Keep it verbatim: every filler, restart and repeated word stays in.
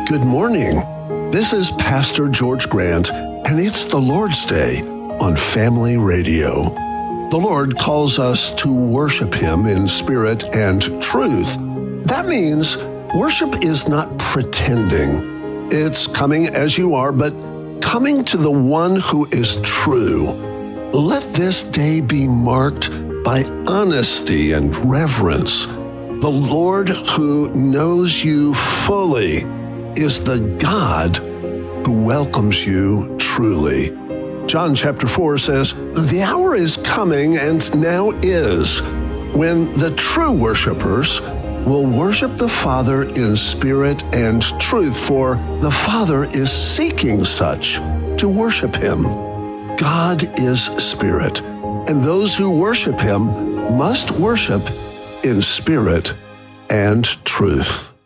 Good morning. This is Pastor George Grant, and it's the Lord's Day on Family Radio. The Lord calls us to worship Him in spirit and truth. That means worship is not pretending. It's coming as you are, but coming to the one who is true. Let this day be marked by honesty and reverence. The Lord who knows you fully is the God who welcomes you truly. John chapter four says, "The hour is coming and now is when the true worshipers will worship the Father in spirit and truth, for the Father is seeking such to worship Him." God is spirit, and those who worship Him must worship in spirit and truth.